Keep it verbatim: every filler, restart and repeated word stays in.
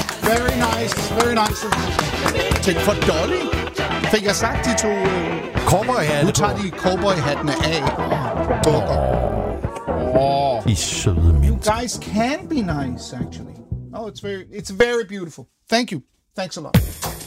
Very nice, very nice. Tænk for Dolly. Fik jeg sagt, de to... Cowboyhatte. Nu tager de cowboyhattene af. Oh. I søde mennesker. You guys can be nice, actually. Oh, it's very, it's very beautiful. Thank you. Thanks a lot.